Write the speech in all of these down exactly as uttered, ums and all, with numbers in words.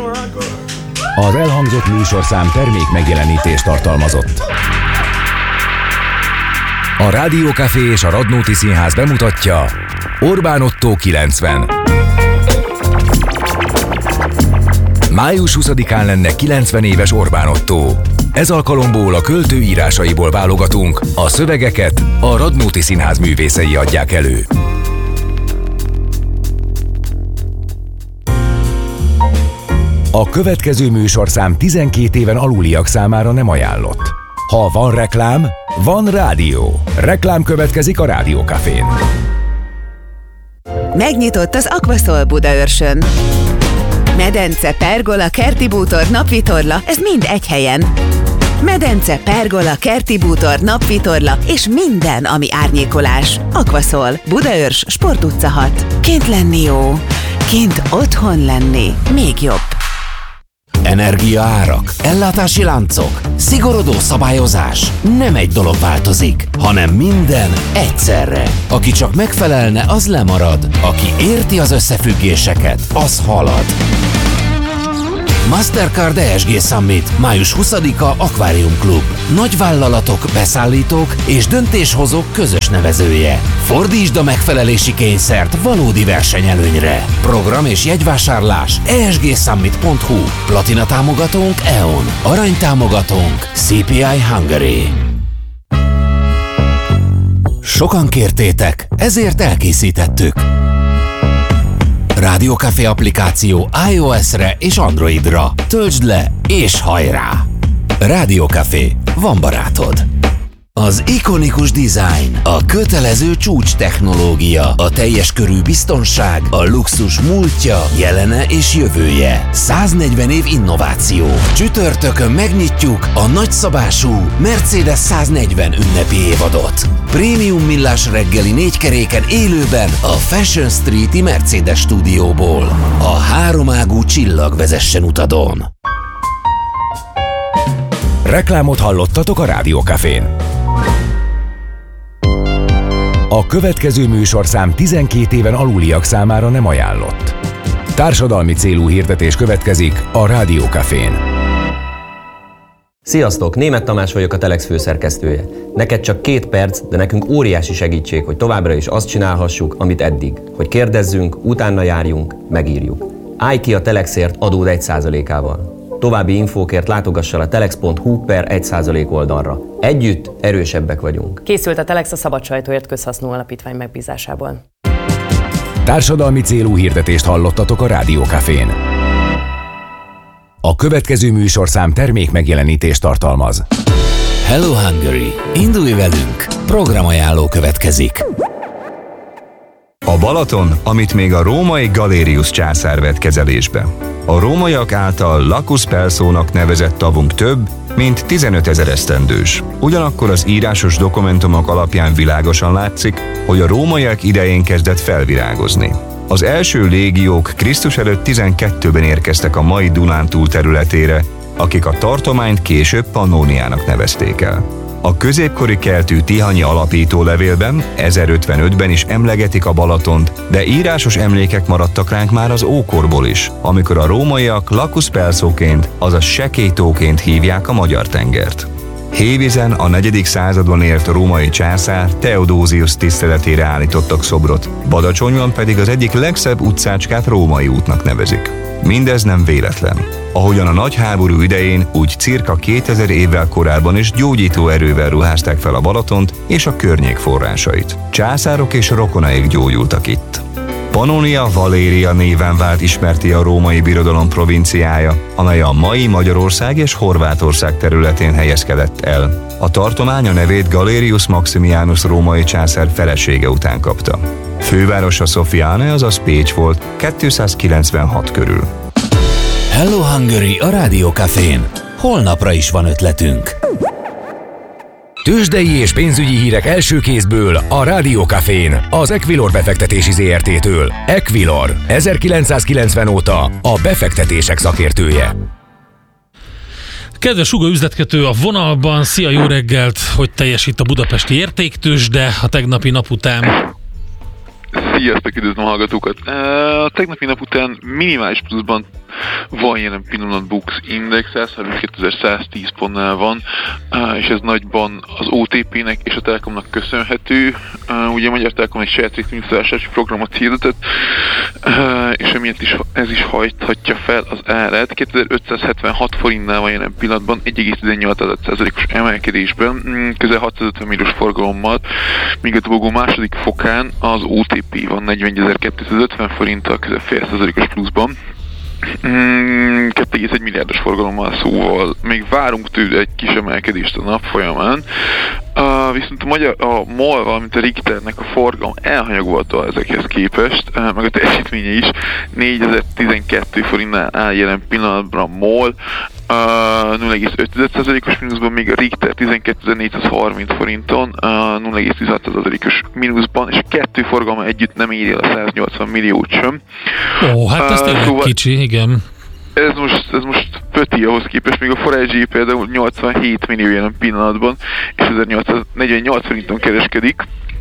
Az elhangzott műsorszám termék megjelenítést tartalmazott. A Rádió Café és a Radnóti Színház bemutatja Orbán Ottó kilencven. május huszadikán lenne kilencven éves Orbán Ottó. Ez alkalomból a költő írásaiból válogatunk, a szövegeket a Radnóti Színház művészei adják elő. A következő műsorszám tizenkét éven aluliak számára nem ajánlott. Ha van reklám, van rádió. Reklám következik a Rádió Cafén. Megnyitott az Aquaszol Budaörsön. Medence, pergola, kerti bútor, napvitorla, ez mind egy helyen. Medence, pergola, kerti bútor, napvitorla és minden, ami árnyékolás. Aquaszol, Budaörs, Sport utca hat. Kint lenni jó, kint otthon lenni még jobb. Energiaárak, ellátási láncok, szigorodó szabályozás. Nem egy dolog változik, hanem minden egyszerre. Aki csak megfelelne, az lemarad. Aki érti az összefüggéseket, az halad. Mastercard e es gé Summit, május huszadika Aquarium Club. Nagyvállalatok, beszállítók és döntéshozók közös nevezője. Fordítsd a megfelelési kényszert valódi versenyelőnyre. Program és jegyvásárlás e es gé summit pont hu. Platina támogatónk e on. Arany támogatónk cé pé i Hungary. Sokan kértétek, ezért elkészítettük. Rádió Café applikáció iOS-re és Androidra. Töltsd le és hajrá! Rádió Café, van barátod. Az ikonikus design, a kötelező csúcs technológia, a teljes körű biztonság, a luxus múltja, jelene és jövője. száznegyven év innováció. Csütörtökön megnyitjuk a nagyszabású Mercedes száznegyven ünnepi évadot. Prémium millás reggeli négykeréken élőben a Fashion Street-i Mercedes stúdióból. A háromágú csillag vezessen utadon. Reklámot hallottatok a Rádió Cafén. A következő műsorszám tizenkét éven aluliak számára nem ajánlott. Társadalmi célú hirdetés következik a Rádió Cafén. Sziasztok! Németh Tamás vagyok, a Telex főszerkesztője. Neked csak két perc, de nekünk óriási segítség, hogy továbbra is azt csinálhassuk, amit eddig. Hogy kérdezzünk, utána járjunk, megírjuk. Állj ki a Telexért adód egy százalékával. További infókért látogass el a telex pont hu per egy százalék oldalra. Együtt erősebbek vagyunk. Készült a Telex a Szabad Sajtóért Közhasznú Alapítvány megbízásából. Társadalmi célú hirdetést hallottatok a Rádió Cafén. A következő műsorszám termék megjelenítést tartalmaz. Hello Hungary! Indulj velünk! Programajánló következik. A Balaton, amit még a római Galerius császár vett kezelésbe. A rómaiak által Lacus Pelsónak nevezett tavunk több, mint tizenötezer esztendős. Ugyanakkor az írásos dokumentumok alapján világosan látszik, hogy a rómaiak idején kezdett felvirágozni. Az első légiók Krisztus előtt tizenkettőben érkeztek a mai Dunántúl területére, akik a tartományt később Pannóniának nevezték el. A középkori keltű tihanyi alapító levélben ezerötvenötben is emlegetik a Balatont, de írásos emlékek maradtak ránk már az ókorból is, amikor a rómaiak Lacus Pelsóként, azaz sekélytóként hívják a Magyar-tengert. Hévízen a negyedik században élt római császár Theodosius tiszteletére állítottak szobrot, Badacsonyban pedig az egyik legszebb utcácskát Római útnak nevezik. Mindez nem véletlen. Ahogyan a nagy háború idején, úgy cirka kétezer évvel korábban is gyógyító erővel ruházták fel a Balatont és a környék forrásait. Császárok és rokonaik gyógyultak itt. Pannonia Valéria néven vált ismerté a római birodalom provinciája, amely a mai Magyarország és Horvátország területén helyezkedett el. A tartomány a nevét Galerius Maximianus római császár felesége után kapta. Fővárosa Szofiane, azaz Pécs volt kétszázkilencvenhat körül. Hello Hungary a Rádió Cafén. Holnapra is van ötletünk. Tőzsdei és pénzügyi hírek első kézből a Rádió Cafén, az Equilor befektetési zé er té-től. Equilor, ezerkilencszázkilencven óta a befektetések szakértője. Kedves Hugo üzletkötő a vonalban, szia, jó reggelt! Hogy teljesít a budapesti értéktőzsde a tegnapi nap után? Sziasztok, üdvözlöm a hallgatókat! A tegnapi nap után minimális pluszban van jelen pillanat Bux Index, száz harminckétezer-száztíz pontnál van, és ez nagyban az o té pé-nek és a Telekomnak köszönhető. Ugye a Magyar Telekom egy saját részvényszerzési programot hirdetett, és emiatt is ez is hajthatja fel az árát. kétezer-ötszázhetvenhat forintnál van jelen pillanatban egy egész tizennyolc százalékos emelkedésben, közel hatszázötven milliós forgalommal, míg a dobogó második fokán az o té pé van negyvenezer-kétszázötven forinttal, közel fél százalékos pluszban. kettő egész egy milliárdos forgalommal, szóval még várunk tőle egy kis emelkedést a nap folyamán. Uh, viszont a, magyar, a MOL, valamint a Richternek a forgalom elhanyagolta ezekhez képest, uh, meg a teljesítménye is. négyezer-tizenkettő forintnál áll jelen pillanatban a MOL, Uh, nulla egész öt százalékos mínuszban, még a Richter tizenkétezer-négyszázharminc forinton, uh, nulla egész tizenhat százalékos mínuszban, és a kettő forgalma együtt nem éri el a száznyolcvan milliót sem. Ó, hát ez uh, tényleg szóval kicsi, igen. Ez most, ez most pöti ahhoz képest, még a Forage például nyolcvanhét millió jelen pillanatban, és ezernyolcszáznegyvennyolc forinton kereskedik.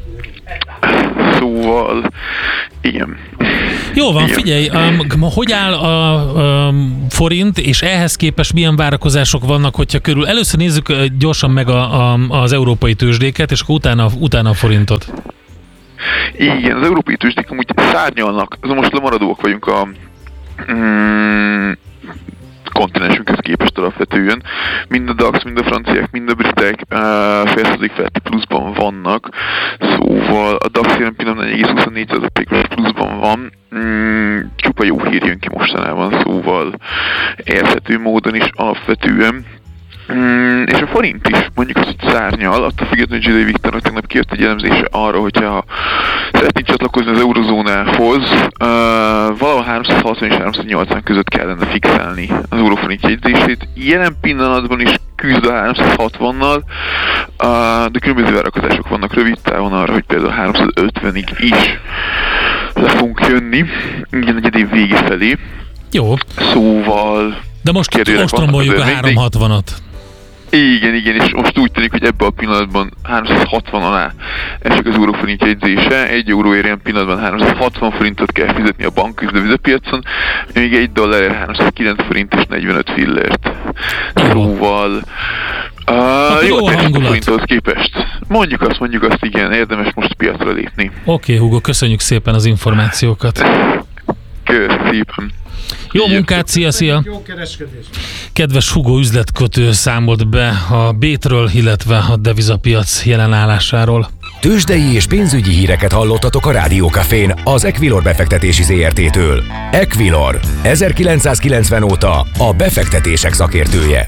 Szóval, igen. Jó van, igen. Figyelj, um, hogy áll a um, forint, és ehhez képest milyen várakozások vannak, hogyha körül... Először nézzük uh, gyorsan meg a, a, az európai tőzsdéket, és akkor utána, utána a forintot. Igen, az európai tőzsdék amúgy szárnyalnak, az most lemaradóak vagyunk a... Mm, kontinensünkhöz képest alapvetően. Mind a DAX, mind a franciák, mind a britek uh, fél százalék feletti pluszban vannak. Szóval a DAX jelen pillanatban egy egész huszonnégy százalékos pluszban van. Mm, csupa jó hír jön ki mostanában, szóval érthető módon is alapvetően. Mm, és a forint is, mondjuk azt, hogy szárnyal, attól függetlenül, hogy Zsidai Viktornak tegnap kijött egy elemzése arra, hogyha szeretnénk csatlakozni az eurozónához, uh, valahol háromszázhatvan és háromszáznyolcvan között kellene fixálni az euróforint jegyzését. Jelen pillanatban is küzd a háromszázhatvannal, uh, de különböző várakozások vannak rövid távon arra, hogy például háromszázötvenig is le fogunk jönni, igen, egy év vége felé. Jó. Szóval... De most ostromoljuk a háromszázhatvanat. Igen, igen, és most úgy tűnik, hogy ebben a pillanatban háromszázhatvan alá esik az euróforint jegyzése. Egy euróért ilyen pillanatban háromszázhatvan forintot kell fizetni a bankközdevizsgapiacon, még egy dollárért háromszázkilenc forint és negyvenöt fillért. Szóval... Uh, jó, a forinthoz képest. Mondjuk azt, mondjuk azt, igen, érdemes most piacra lépni. Oké, okay, Hugo, köszönjük szépen az információkat. Kösz szépen. Jó munkát, szia, szia! Jó kereskedés! Kedves Hugo üzletkötő számolt be a Bétről, illetve a devizapiac jelenállásáról. Tőzsdei és pénzügyi híreket hallottatok a Rádió Cafén az Equilor befektetési zé er té-től. Equilor, ezerkilencszázkilencven óta a befektetések szakértője.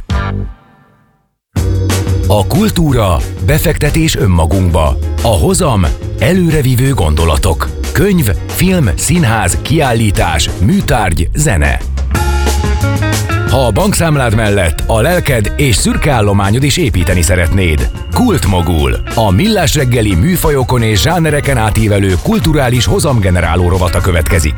A kultúra, befektetés önmagunkba. A hozam, előrevívő gondolatok. Könyv, film, színház, kiállítás, műtárgy, zene. Ha a bankszámlád mellett a lelked és szürke állományod is építeni szeretnéd. Kultmogul, a millás reggeli műfajokon és zsánereken átívelő kulturális hozamgeneráló rovata következik.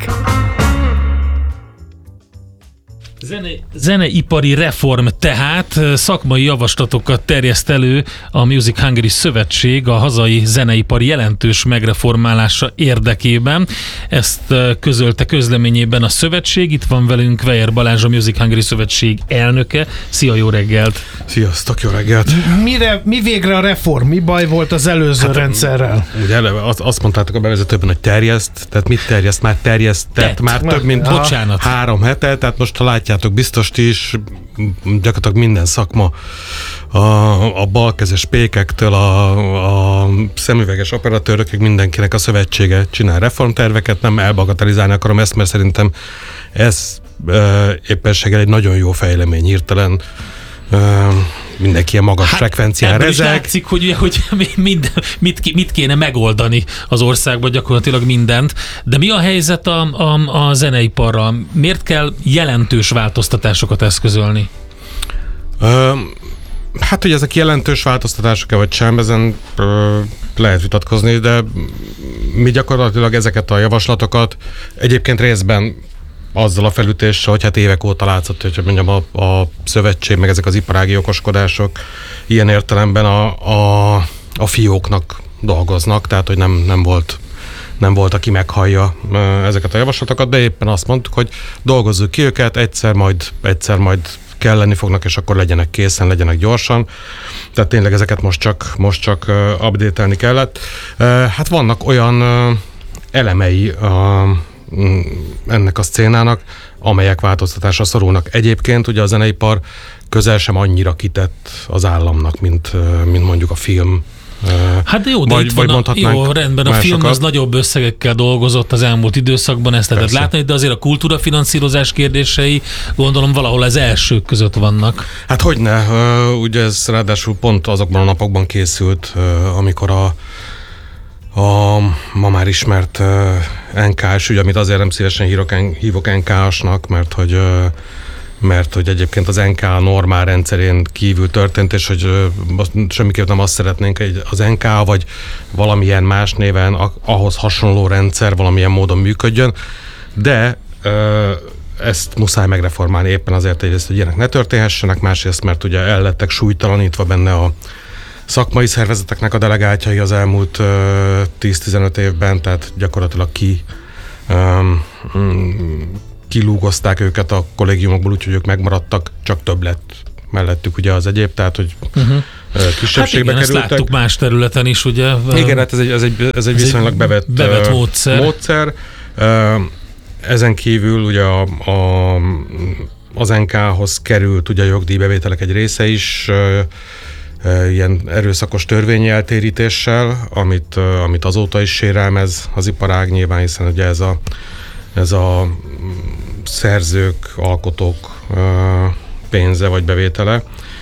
Zene, zeneipari reform tehát szakmai javaslatokat terjeszt elő a Music Hungary Szövetség a hazai zeneipari jelentős megreformálása érdekében. Ezt közölte közleményében a szövetség. Itt van velünk Weyer Balázs, a Music Hungary Szövetség elnöke. Szia, jó reggelt! Sziasztok, jó reggelt! Mire, mi végre a reform? Mi baj volt az előző hát, rendszerrel? Ugye eleve azt, azt mondtátok a bevezetőben, hogy terjeszt, tehát mit terjeszt? Már terjesztett, Tett. már több mint Bocsánat. három hete, tehát most ha látjátok, biztos ti is, gyakorlatilag minden szakma, a, a balkezes pékektől a, a szemüveges operatőrökig mindenkinek a szövetsége csinál reformterveket, nem elbagatelizálni akarom ezt, mert szerintem ez e, éppenséggel egy nagyon jó fejlemény hirtelen. E, mindenki ilyen magas hát frekvencián rezeg. Ebből is látszik, hogy, hogy minden, mit, mit kéne megoldani az országban, gyakorlatilag mindent. De mi a helyzet a, a, a zeneiparral? Miért kell jelentős változtatásokat eszközölni? Ö, hát, hogy ezek jelentős változtatások-e vagy sem, ezen ö, lehet vitatkozni, de mi gyakorlatilag ezeket a javaslatokat egyébként részben azzal a felütéssel, hogy hát évek óta látszott, hogy mondjam, a, a szövetség, meg ezek az iparági okoskodások ilyen értelemben a, a, a fióknak dolgoznak, tehát hogy nem, nem volt nem volt, aki meghallja ezeket a javaslatokat, de éppen azt mondtuk, hogy dolgozzuk ki őket, egyszer majd, egyszer majd kelleni fognak, és akkor legyenek készen, legyenek gyorsan. Tehát tényleg ezeket most csak, most csak uh, update-elni kellett. Uh, hát vannak olyan uh, elemei uh, ennek a szcénának, amelyek változtatásra szorulnak. Egyébként ugye a zeneipar közel sem annyira kitett az államnak, mint, uh, mint mondjuk a film. Hát jó, de vagy, itt van a, jó, rendben, a film az nagyobb összegekkel dolgozott az elmúlt időszakban, ezt lehetett látni, de azért a kultúrafinanszírozás kérdései, gondolom valahol az elsők között vannak. Hát hogyne, ugye ez ráadásul pont azokban a napokban készült, amikor a, a ma már ismert en ká es ügy, amit azért nem szívesen hívok, hívok en ká es-nak, mert hogy mert hogy egyébként az en ká normál rendszerén kívül történt, és hogy semmiképp nem azt szeretnénk, hogy az en ká vagy valamilyen más néven ahhoz hasonló rendszer valamilyen módon működjön, de ezt muszáj megreformálni éppen azért, hogy ezt ilyenek ne történhessenek, másrészt, mert ugye el lettek súlytalanítva benne a szakmai szervezeteknek a delegáltjai az elmúlt tíz-tizenöt évben, tehát gyakorlatilag ki um, kilúgozták őket a kollégiumokból, úgyhogy ők megmaradtak, csak több lett mellettük ugye az egyéb, tehát hogy uh-huh. kisebbségbe hát igen, kerültek. Ezt láttuk más területen is, ugye? Igen, hát ez egy, ez egy, ez egy ez viszonylag egy bevett, bevett módszer. módszer. Ezen kívül ugye a, a, az en ká-hoz került ugye a jogdíjbevételek egy része is, ilyen erőszakos törvényi eltérítéssel, amit, amit azóta is sérelmez az iparág nyilván, hiszen ugye ez a ez a szerzők, alkotók pénze vagy bevétele.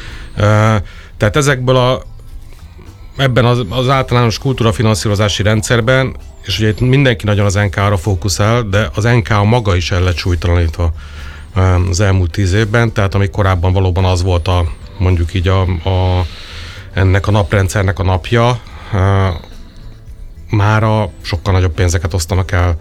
Tehát ezekből a, ebben az, az általános kultúrafinanszírozási rendszerben, és ugye itt mindenki nagyon az en ká-ra fókuszál, de az en ká maga is el lett súlytalanítva az elmúlt tíz évben, tehát amíg korábban valóban az volt a, mondjuk így a, a, ennek a naprendszernek a napja, mára sokkal nagyobb pénzeket osztanak el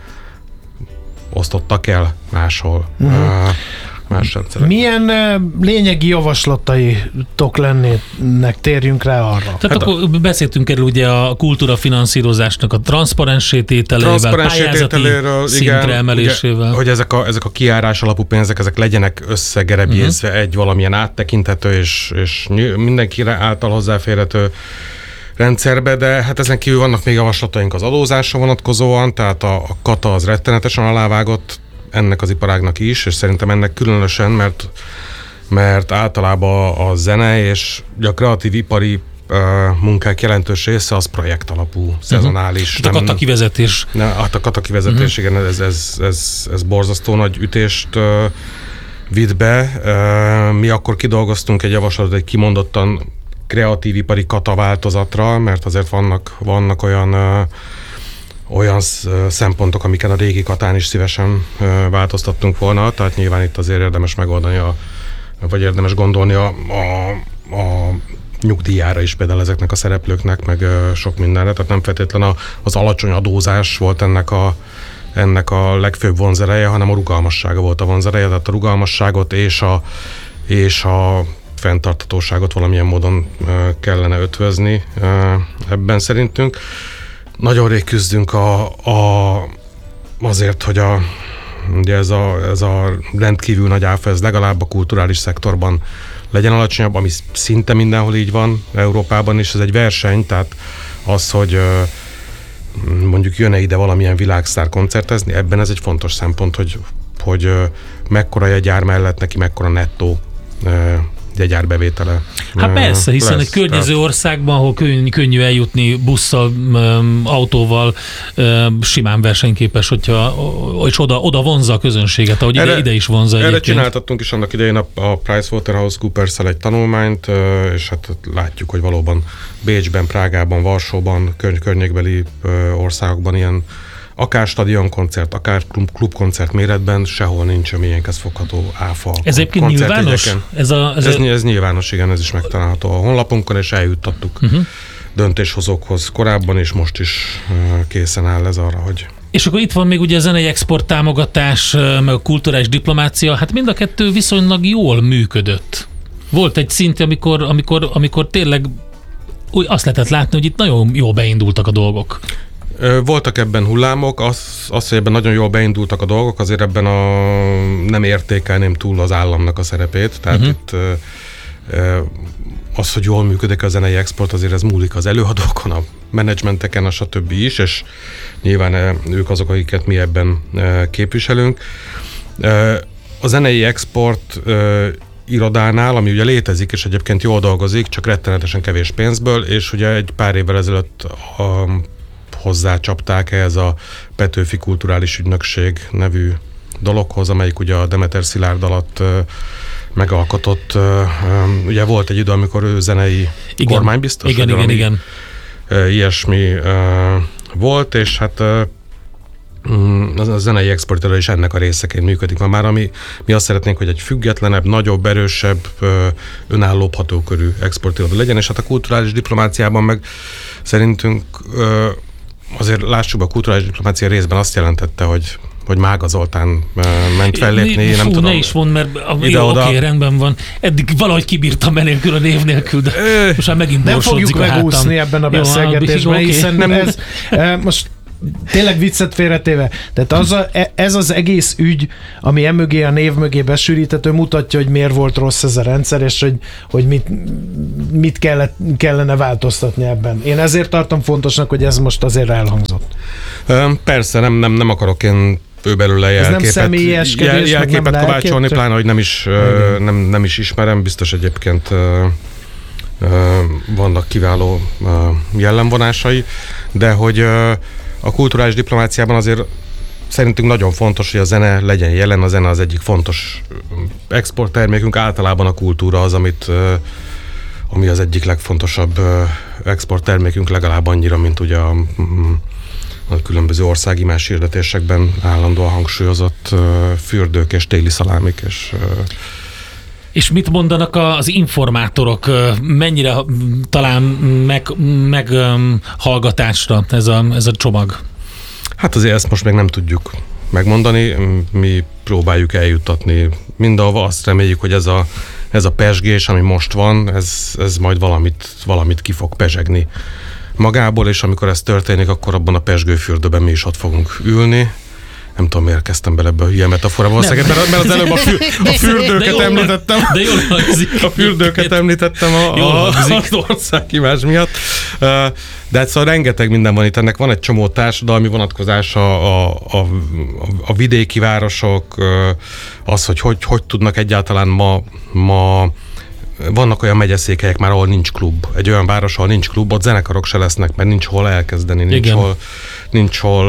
osztottak el máshol, uh-huh. más rendszerek. Milyen uh, lényegi javaslataitok lennének, térjünk rá arra? Tehát hát akkor a... beszéltünk erről ugye a kultúrafinanszírozásnak a transzparensétételével, pályázati szintre igen, emelésével. Ugye, hogy ezek a, ezek a kijárás alapú pénzek, ezek legyenek összegerebjézve uh-huh. egy valamilyen áttekintető és, és mindenkire által hozzáférhető rendszerbe, de hát ezen kívül vannak még javaslataink az adózásra vonatkozóan, tehát a, a kata az rettenetesen alávágott ennek az iparágnak is, és szerintem ennek különösen, mert, mert általában a zene és a kreatív ipari uh, munkák jelentős része az projekt alapú, szezonális. Uh-huh. Nem, a kata kivezetés. Ne, hát a kata kivezetés, uh-huh. igen, ez, ez, ez, ez borzasztó nagy ütést uh, vitt be. Uh, mi akkor kidolgoztunk egy javaslatot, egy kimondottan kreatív ipari kata változatra, mert azért vannak, vannak olyan, ö, olyan szempontok, amiken a régi katán is szívesen ö, változtattunk volna, tehát nyilván itt azért érdemes megoldani, a, vagy érdemes gondolni a, a, a nyugdíjára is például ezeknek a szereplőknek, meg ö, sok mindenre, tehát nem feltétlenül az alacsony adózás volt ennek a, ennek a legfőbb vonzereje, hanem a rugalmassága volt a vonzereje, tehát a rugalmasságot és a, és a fenntarthatóságot valamilyen módon kellene ötvözni ebben szerintünk. Nagyon rég küzdünk a, a, azért, hogy a, ugye ez, a, ez a rendkívül nagy áfa, ez legalább a kulturális szektorban legyen alacsonyabb, ami szinte mindenhol így van Európában, és ez egy verseny, tehát az, hogy mondjuk jön-e ide valamilyen világsztár koncertezni, ebben ez egy fontos szempont, hogy, hogy mekkora jegyár mellett neki mekkora nettó jegyárbevétele. Hát persze, hiszen lesz, egy környező tehát... országban, ahol könny, könnyű eljutni busszal, autóval, simán versenyképes, hogyha, és oda, oda vonzza a közönséget, ahogy erre, ide, ide is vonza erre egyébként. Csináltattunk is annak idején a, a PricewaterhouseCoopers-szel egy tanulmányt, és hát látjuk, hogy valóban Bécsben, Prágában, Varsóban, körny- környékbeli országokban ilyen akár stadionkoncert, akár klubkoncert méretben sehol nincs, amilyenhez fogható áfa. Ez egyébként nyilvános? Ez, a, ez, ez, a... ez nyilvános, igen, ez is megtalálható a honlapunkon, és eljuttattuk uh-huh. döntéshozókhoz korábban, és most is készen áll ez arra, hogy... És akkor itt van még ugye a zenei export támogatás, meg a kulturális diplomácia, hát mind a kettő viszonylag jól működött. Volt egy szint, amikor, amikor, amikor tényleg úgy azt lehetett látni, hogy itt nagyon jól beindultak a dolgok. Voltak ebben hullámok, az, az, hogy ebben nagyon jól beindultak a dolgok, azért ebben a, nem értékelném túl az államnak a szerepét, tehát uh-huh. itt az, hogy jól működik a zenei export, azért ez múlik az előadókon, a menedzsmenteken, a stb. Is, és nyilván ők azok, akiket mi ebben képviselünk. A zenei export irodánál, ami ugye létezik, és egyébként jól dolgozik, csak rettenetesen kevés pénzből, és ugye egy pár évvel ezelőtt a, hozzácsapták ehhez a Petőfi Kulturális Ügynökség nevű dologhoz, amelyik ugye a Demeter Szilárd alatt uh, megalkotott, uh, um, ugye volt egy idő, amikor ő zenei igen. kormánybiztos, igen, igen, igen. Uh, ilyesmi uh, volt, és hát uh, a zenei exportőr is ennek a részeként működik. Ma már ami, mi azt szeretnénk, hogy egy függetlenebb, nagyobb, erősebb, uh, önállóbb hatókörű exportőr legyen, és hát a kulturális diplomáciában meg szerintünk uh, azért lássuk, a kulturális diplomácia részben azt jelentette, hogy hogy Mága Zoltán ment fellépni, Fú, nem tudom. Ne is mondd, mert jó, oké, okay, rendben van. Eddig valahogy kibírtam menélkül a név nélkül, de most már megint nem fogjuk megúszni ebben a beszélgetésben, okay. hiszen nem ez, most tényleg viccet félretéve. Tehát az a, ez az egész ügy, ami emögé, a név mögé besűrítető, mutatja, hogy miért volt rossz ez a rendszer, és hogy, hogy mit, mit kellett, kellene változtatni ebben. Én ezért tartom fontosnak, hogy ez most azért elhangzott. Persze, nem, nem, nem akarok én ő belőle jelképet, jel, jelképet kovácsolni, pláne, hogy nem is, nem, nem is ismerem, biztos egyébként vannak kiváló jellemvonásai, de hogy a kulturális diplomáciában azért szerintünk nagyon fontos, hogy a zene legyen jelen, a zene az egyik fontos exporttermékünk, általában a kultúra az, amit, ami az egyik legfontosabb exporttermékünk, legalább annyira, mint ugye a, a különböző országimás hirdetésekben állandóan hangsúlyozott fürdők és téli szalámik és És mit mondanak az informátorok? Mennyire talán meg, meg hallgatásra ez a, ez a csomag? Hát azért ezt most még nem tudjuk megmondani. Mi próbáljuk eljuttatni mindahova. Azt reméljük, hogy ez a, ez a pezsgés, ami most van, ez, ez majd valamit, valamit ki fog pezsegni magából, és amikor ez történik, akkor abban a pezsgőfürdőben mi is ott fogunk ülni. Nem tudom, miért kezdtem bele ebbe a hülye metaforába, mert, mert az előbb a, fü, a fürdőket említettem. De jól hangzik. A fürdőket említettem a, a, az országimás miatt. De hát szóval rengeteg minden van itt. Ennek van egy csomó társadalmi vonatkozása, a, a, a, a vidéki városok, az, hogy hogy, hogy tudnak egyáltalán ma, ma vannak olyan megyeszékhelyek már, ahol nincs klub. Egy olyan város, ahol nincs klub, ott zenekarok se lesznek, mert nincs hol elkezdeni, nincs Igen. hol, nincs hol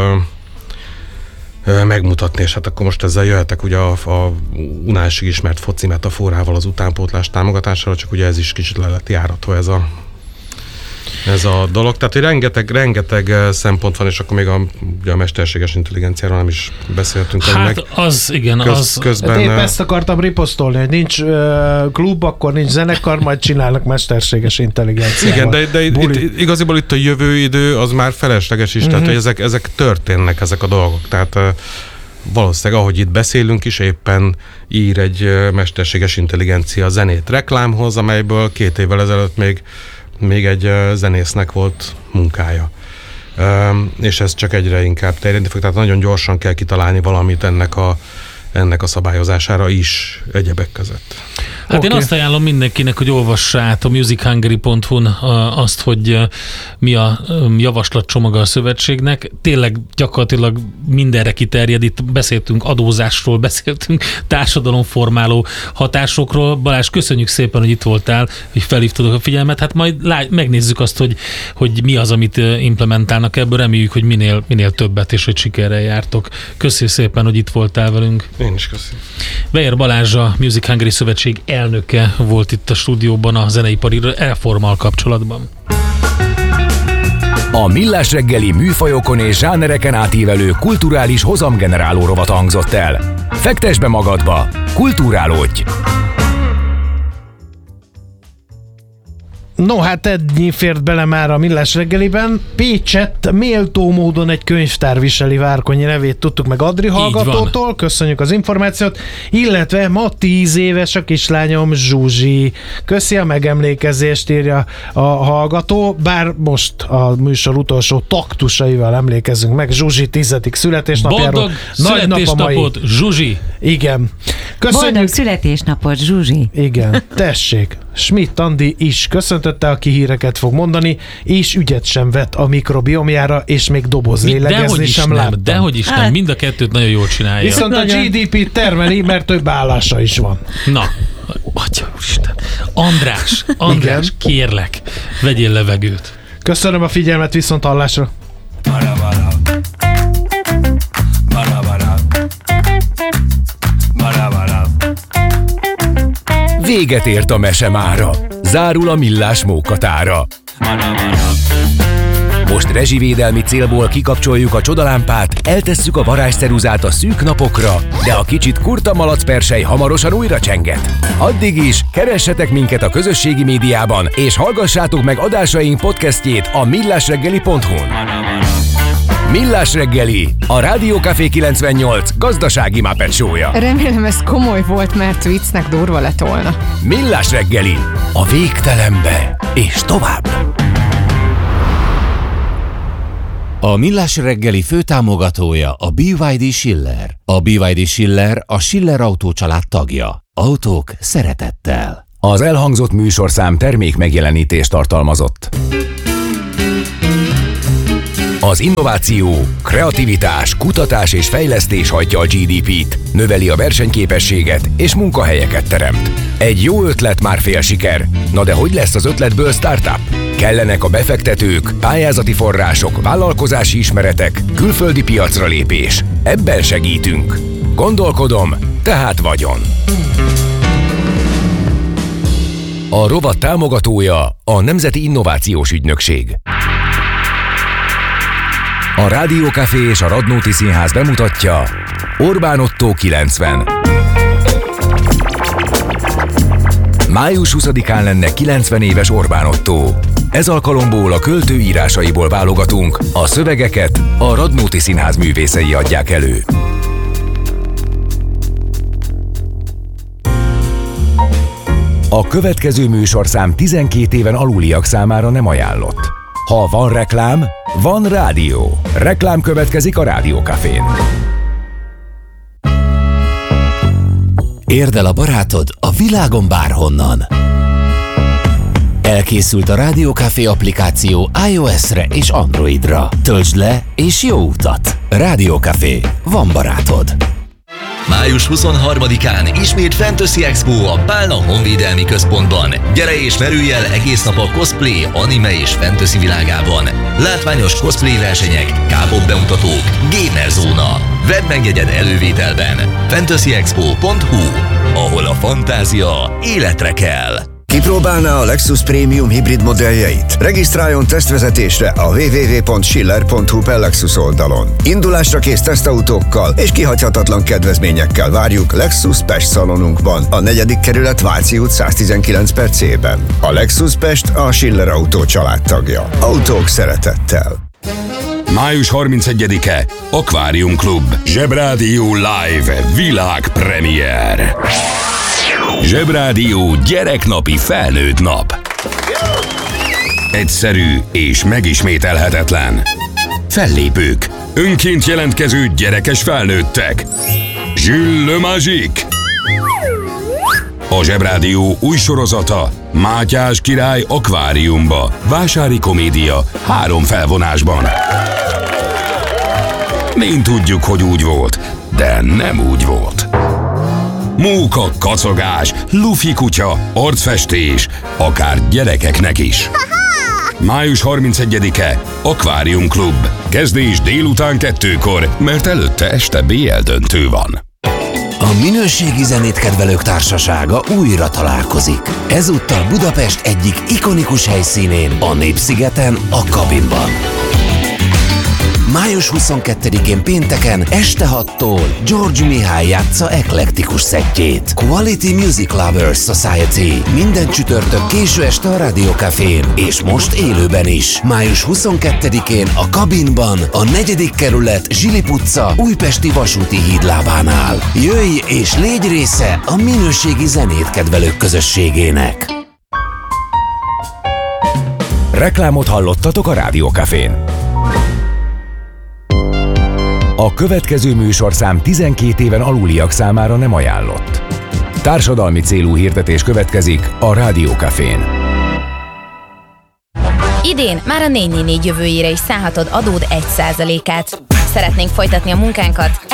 megmutatni, és hát akkor most ezzel jöhetek ugye a, a unásig ismert foci metaforával az utánpótlás támogatására, csak ugye ez is kicsit le lett járatva ez a, ez a dolog. Tehát, hogy rengeteg, rengeteg szempont van, és akkor még a, ugye a mesterséges intelligenciáról nem is beszéltünk. Hát meg az, igen, köz, az... Közben, hát épp ezt akartam riposztolni, hogy nincs uh, klub, akkor nincs zenekar, majd csinálnak mesterséges intelligenciával. Igen, de, de itt, igaziból itt a jövő idő az már felesleges is, uh-huh. tehát hogy ezek, ezek történnek, ezek a dolgok. Tehát uh, valószínűleg, ahogy itt beszélünk is, éppen ír egy uh, mesterséges intelligencia zenét reklámhoz, amelyből két évvel ezelőtt még még egy uh, zenésznek volt munkája. Um, és ez csak egyre inkább terjedni fog, tehát nagyon gyorsan kell kitalálni valamit ennek a, ennek a szabályozására is egyebek között. Hát okay. Én azt ajánlom mindenkinek, hogy olvassa át a music hungary pont hu-n azt, hogy mi a javaslatcsomaga a szövetségnek. Tényleg gyakorlatilag mindenre kiterjed. Itt beszéltünk adózásról, beszéltünk társadalomformáló hatásokról. Balázs, köszönjük szépen, hogy itt voltál, hogy felhívtad a figyelmet. Hát majd lá- megnézzük azt, hogy, hogy mi az, amit implementálnak ebből. Reméljük, hogy minél, minél többet, és hogy sikerrel jártok. Köszönjük szépen, hogy itt voltál velünk. Én is köszönöm. Weyer Balázs, a Music Hungary Szövetség elnöke volt itt a stúdióban a zeneipari reformmal kapcsolatban. A Millás reggeli műfajokon és zsánereken átívelő kulturális hozamgeneráló rovat hangzott el. Fektesd be magadba, kulturálódj! No, hát ennyi fért bele már a Millás reggeliben. Pécsett méltó módon egy könyvtár viseli Várkonyi nevét, tudtuk meg Adri hallgatótól. Köszönjük az információt. Illetve ma tíz éves a kislányom Zsuzsi. Köszi a megemlékezést, írja a hallgató. Bár most a műsor utolsó taktusaival emlékezünk meg Zsuzsi tizedik születésnapjáról. Boldog Nagy nap a mai. születésnapot, Zsuzsi! Igen. Köszönjük. Boldog születésnapot, Zsuzsi! Igen, tessék. Schmidt Andi is köszöntötte, aki híreket fog mondani, és ügyet sem vett a mikrobiomjára, és még dobozlélegezni sem nem, láttam. dehogy is nem, mind a kettőt nagyon jól csinálja. Viszont a gé dé pé termeli, mert több állása is van. Na, Atya úristen. András, András, igen? Kérlek, vegyél levegőt. Köszönöm a figyelmet, viszont hallásra. Véget ért a mese mára. Zárul a Millás mókatára. Most rezsivédelmi célból kikapcsoljuk a csodalámpát, eltesszük a varázsceruzát a szűk napokra, de a kicsit kurta malacpersely hamarosan újra csenget. Addig is keressetek minket a közösségi médiában, és hallgassátok meg adásaink podcastjét a millásreggeli pont hu-n. Millás reggeli, a Rádió Café kilencvennyolc gazdasági Muppet show-ja. Remélem ez komoly volt, mert viccnek durva lett volna. Millás reggeli, a végtelenbe és tovább. A Millás reggeli főtámogatója a bé vé dé Schiller. A bé vé dé Schiller a Schiller Autó család tagja. Autók szeretettel. Az elhangzott műsorszám termék megjelenítést tartalmazott. Az innováció, kreativitás, kutatás és fejlesztés hajtja a gé dé pét, növeli a versenyképességet és munkahelyeket teremt. Egy jó ötlet már fél siker. Na de hogy lesz az ötletből startup? Kellenek a befektetők, pályázati források, vállalkozási ismeretek, külföldi piacra lépés. Ebben segítünk. Gondolkodom, tehát vagyon. A rovat támogatója a Nemzeti Innovációs Ügynökség. A Rádió Café és a Radnóti Színház bemutatja Orbán Ottó kilencven. május huszadikán lenne kilencven éves Orbán Ottó. Ez alkalomból a költő írásaiból válogatunk, a szövegeket a Radnóti Színház művészei adják elő. A következő műsorszám tizenkét éven aluliak számára nem ajánlott. Ha van reklám, van rádió. Reklám következik a Rádió Cafén. Érd el a barátod a világon bárhonnan. Elkészült a Rádió Café applikáció iOS-re és Androidra. Töltsd le és jó utat! Rádió Café. Van barátod. május huszonharmadikán ismét Fantasy Expo a Pálna Honvédelmi Központban. Gyere és merülj el egész nap a cosplay, anime és fantasy világában. Látványos cosplay versenyek, K-pop bemutatók, gamer zóna. Vedd meg jegyed elővételben. fantasy expo pont hu, ahol a fantázia életre kell. Kipróbálná a Lexus Premium hibrid modelljeit? Regisztráljon tesztvezetésre a double-u double-u double-u pont schiller pont hu per Lexus oldalon. Indulásra kész tesztautókkal és kihagyhatatlan kedvezményekkel várjuk Lexus Pest szalonunkban, a negyedik kerület Váci út száztizenkilenc per C-ben. A Lexus Pest a Schiller Autó családtagja. Autók szeretettel. május harmincegyedike Aquarium Club Zsebrádió Live világpremiér. Zsebrádió gyereknapi felnőtt nap. Egyszerű és megismételhetetlen. Fellépők, önként jelentkező gyerekes felnőttek. Jules Le Magique. A Zsebrádió új sorozata Mátyás király akváriumba. Vásári komédia három felvonásban. Mind tudjuk, hogy úgy volt, de nem úgy volt. Móka, kacogás, lufi kutya, arcfestés, akár gyerekeknek is. május harmincegyedike Aquarium Club. Kezdés délután kettőkor, mert előtte este bé el döntő van. A minőségi zenét kedvelők társasága újra találkozik. Ezúttal Budapest egyik ikonikus helyszínén, a Népszigeten, a Kabinban. május huszonkettedikén pénteken este hattól George Mihály játsza eklektikus szettjét. Quality Music Lovers Society. Minden csütörtök késő este a Rádió Cafén, és most élőben is. május huszonkettedikén a Kabinban, a negyedik kerület Zsilip utca Újpesti vasúti hídlábánál. Jöjj és légy része a minőségi zenét kedvelők közösségének. Reklámot hallottatok a Rádió Cafén. A következő műsorszám tizenkét éven aluliak számára nem ajánlott. Társadalmi célú hirdetés következik a Rádió Cafén. Idén már a négy négy négy jövőjére is szállhatod adód egy százalékát. Szeretnénk folytatni a munkánkat?